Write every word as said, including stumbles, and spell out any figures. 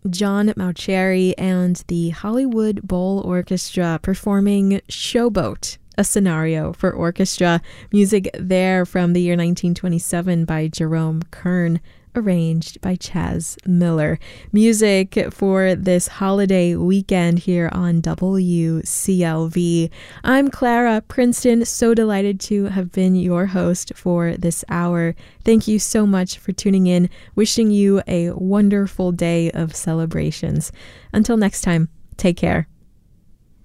John Mauceri and the Hollywood Bowl Orchestra performing Showboat, a scenario for orchestra. Music there from the year nineteen twenty-seven by Jerome Kern, arranged by Chas Miller. Music for this holiday weekend here on W C L V. I'm Clara Princeton, so delighted to have been your host for this hour. Thank you so much for tuning in. Wishing you a wonderful day of celebrations. Until next time, take care.